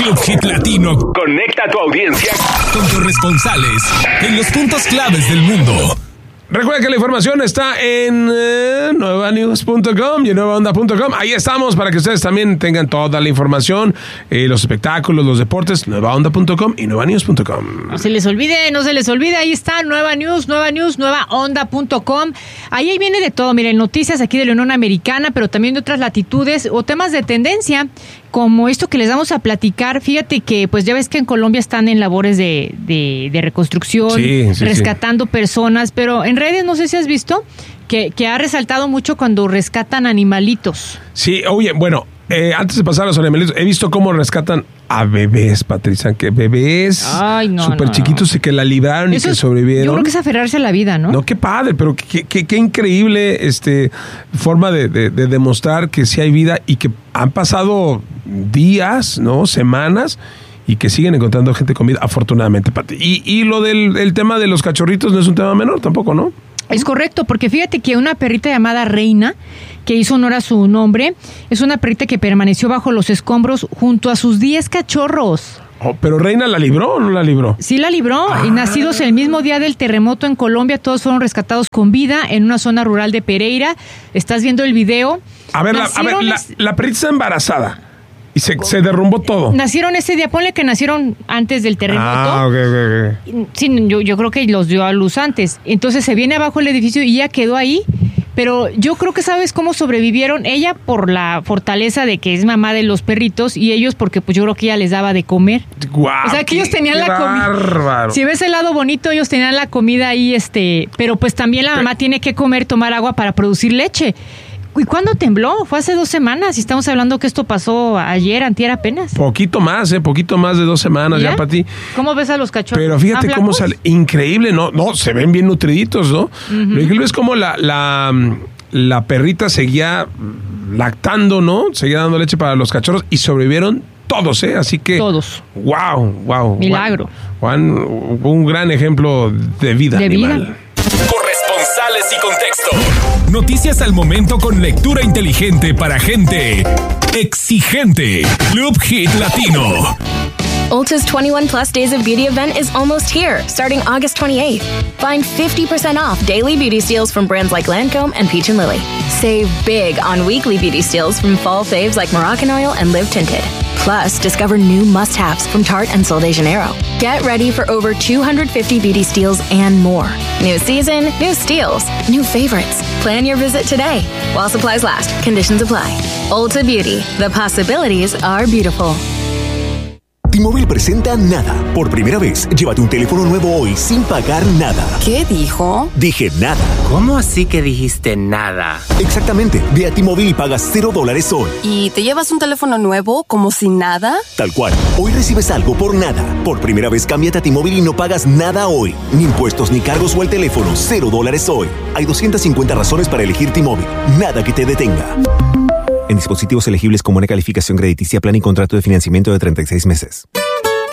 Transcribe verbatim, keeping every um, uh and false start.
Club Hit Latino conecta a tu audiencia con corresponsales en los puntos claves del mundo. Recuerda que la información está en eh, nueva news punto com y en nueva onda punto com. Ahí estamos para que ustedes también tengan toda la información, eh, los espectáculos, los deportes, nueva onda punto com y nueva news punto com. No se les olvide, no se les olvide, ahí está, Nueva News, Nueva News, nueva onda punto com. Ahí viene de todo, miren, noticias aquí de la Unión Americana, pero también de otras latitudes o temas de tendencia, como esto que les vamos a platicar. Fíjate que, pues ya ves que en Colombia están en labores de, de, de reconstrucción, sí, sí, rescatando sí. personas, pero en redes no sé si has visto que, que ha resaltado mucho cuando rescatan animalitos. Sí, oye, bueno, eh, antes de pasar a los animalitos, he visto cómo rescatan a bebés, Patricia, que bebés Ay, no, súper no, chiquitos no. y que la libraron Eso y que es, sobrevivieron. Yo creo que es aferrarse a la vida, ¿no? No, qué padre, pero qué, qué, qué increíble este, forma de, de, de demostrar que sí hay vida y que han pasado días, ¿no? Semanas y que siguen encontrando gente con vida, afortunadamente, Pati. Y, y lo del el tema de los cachorritos no es un tema menor tampoco, ¿no? Es correcto, porque fíjate que una perrita llamada Reina, que hizo honor a su nombre, es una perrita que permaneció bajo los escombros junto a sus diez cachorros. Oh, ¿pero Reina la libró o no la libró? Sí la libró, Ah. y nacidos el mismo día del terremoto en Colombia, todos fueron rescatados con vida en una zona rural de Pereira. ¿Estás viendo el video? A ver, la, a ver la, es... la perrita está embarazada y se, se derrumbó todo. Nacieron ese día, ponle que nacieron antes del terremoto. Ah, ok, ok, ok. Sí, yo, yo creo que los dio a luz antes. Entonces se viene abajo el edificio y ella quedó ahí. Pero yo creo que sabes cómo sobrevivieron. Ella por la fortaleza de que es mamá de los perritos y ellos porque pues yo creo que ella les daba de comer. Guau, o sea que ellos tenían la comida. Bárbaro. Si ves el lado bonito, ellos tenían la comida ahí, este, pero pues también la mamá tiene que comer, tomar agua para producir leche. ¿Y cuándo tembló? Fue hace dos semanas y estamos hablando que esto pasó ayer, antier apenas. Poquito más, eh, poquito más de dos semanas ya, Pati. ¿Cómo ves a los cachorros? Pero fíjate cómo flacos? sale, increíble, ¿no? No, se ven bien nutriditos, ¿no? Uh-huh. Lo increíble es cómo la, la, la perrita seguía lactando, ¿no? Seguía dando leche para los cachorros y sobrevivieron todos, ¿eh? Así que... Todos. Wow, wow. Milagro. Juan, Juan, un gran ejemplo de vida de animal. Vida. Corresponsales y contexto. Noticias al momento con lectura inteligente para gente exigente. Club Hit Latino. Ulta's twenty-one plus days of beauty event is almost here, starting August twenty-eighth. Find fifty percent off daily beauty steals from brands like Lancome and Peach and Lily. Save big on weekly beauty steals from fall faves like Moroccan Oil and Live Tinted. Plus, discover new must-haves from Tarte and Sol de Janeiro. Get ready for over two hundred fifty beauty steals and more. New season, new steals, new favorites. Plan your visit today. While supplies last, conditions apply. Ulta Beauty, the possibilities are beautiful. T-Mobile presenta Nada. Por primera vez, llévate un teléfono nuevo hoy sin pagar nada. ¿Qué dijo? Dije nada. ¿Cómo así que dijiste nada? Exactamente. Ve a T-Mobile y pagas cero dólares hoy. ¿Y te llevas un teléfono nuevo como si nada? Tal cual. Hoy recibes algo por nada. Por primera vez, cámbiate a T-Mobile y no pagas nada hoy. Ni impuestos ni cargos o el teléfono. Cero dólares hoy. Hay doscientas cincuenta razones para elegir T-Mobile. Nada que te detenga. En dispositivos elegibles con buena calificación crediticia, plan y contrato de financiamiento de treinta y seis meses.